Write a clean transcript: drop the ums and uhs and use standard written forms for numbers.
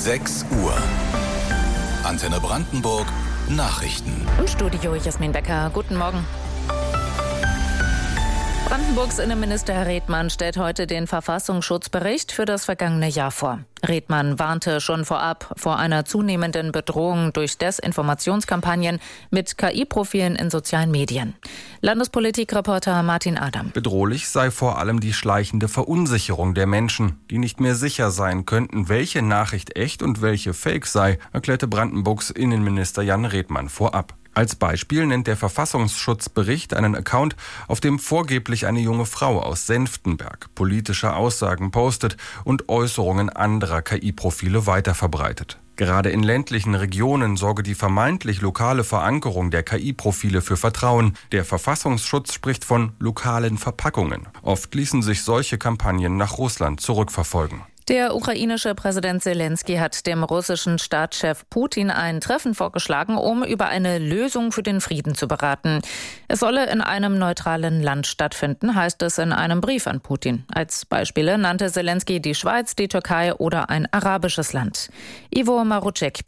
6 Uhr. Antenne Brandenburg Nachrichten. Im Studio Jasmin Becker. Guten Morgen. Brandenburgs Innenminister Herr Redmann stellt heute den Verfassungsschutzbericht für das vergangene Jahr vor. Redmann warnte schon vorab vor einer zunehmenden Bedrohung durch Desinformationskampagnen mit KI-Profilen in sozialen Medien. Landespolitikreporter Martin Adam. Bedrohlich sei vor allem die schleichende Verunsicherung der Menschen, die nicht mehr sicher sein könnten, welche Nachricht echt und welche Fake sei, erklärte Brandenburgs Innenminister Jan Redmann vorab. Als Beispiel nennt der Verfassungsschutzbericht einen Account, auf dem vorgeblich eine junge Frau aus Senftenberg politische Aussagen postet und Äußerungen anderer KI-Profile weiterverbreitet. Gerade in ländlichen Regionen sorge die vermeintlich lokale Verankerung der KI-Profile für Vertrauen. Der Verfassungsschutz spricht von lokalen Verpackungen. Oft ließen sich solche Kampagnen nach Russland zurückverfolgen. Der ukrainische Präsident Zelensky hat dem russischen Staatschef Putin ein Treffen vorgeschlagen, um über eine Lösung für den Frieden zu beraten. Es solle in einem neutralen Land stattfinden, heißt es in einem Brief an Putin. Als Beispiele nannte Zelensky die Schweiz, die Türkei oder ein arabisches Land. Ivo Marucek